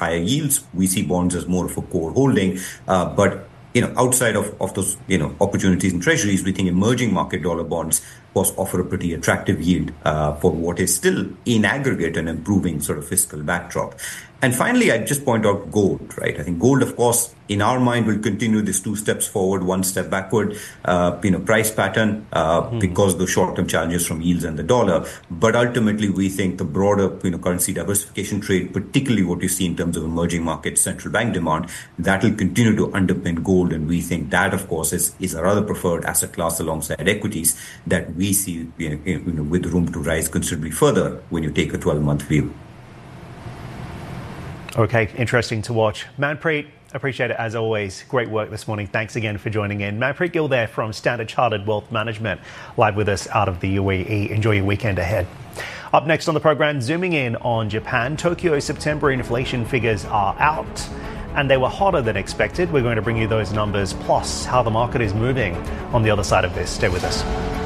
higher yields. We see bonds as more of a core holding. But outside of those, opportunities in treasuries, we think emerging market dollar bonds offer a pretty attractive yield for what is still in aggregate an improving sort of fiscal backdrop. And finally, I'd just point out gold, right? I think gold, of course, in our mind will continue this 2 steps forward, 1 step backward, price pattern because of the short-term challenges from yields and the dollar. But ultimately, we think the broader, currency diversification trade, particularly what you see in terms of emerging market central bank demand, that will continue to underpin gold. And we think that, of course, is our other preferred asset class alongside equities that we see with room to rise considerably further when you take a 12-month view. Okay, interesting to watch. Manpreet, appreciate it as always. Great work this morning. Thanks again for joining in. Manpreet Gill there from Standard Chartered Wealth Management, live with us out of the UAE. Enjoy your weekend ahead. Up next on the program, zooming in on Japan. Tokyo September inflation figures are out, and they were hotter than expected. We're going to bring you those numbers, plus how the market is moving on the other side of this. Stay with us.